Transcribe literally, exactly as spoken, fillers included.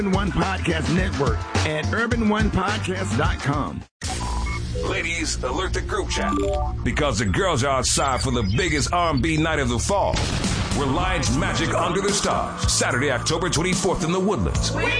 One Podcast Network at urban one podcast dot com. Ladies, alert the group chat because the girls are outside for the biggest R and B night of the fall. Reliance Magic Under the Stars, Saturday, October twenty-fourth in the Woodlands. We